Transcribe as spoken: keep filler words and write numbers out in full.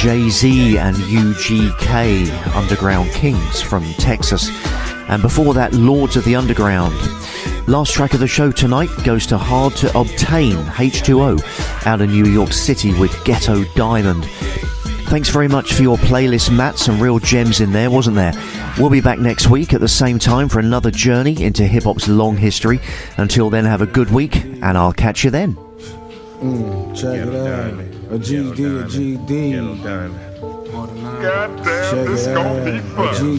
Jay-Z and U G K, Underground Kings from Texas. And before that, Lords of the Underground. Last track of the show tonight goes to Hard to Obtain, H two O, out of New York City with Ghetto Diamond. Thanks very much for your playlist, Matt. Some real gems in there, wasn't there? We'll be back next week at the same time for another journey into hip-hop's long history. Until then, have a good week, and I'll catch you then. Mm, check it out. A G D, a G D. God damn, this gon' be fun.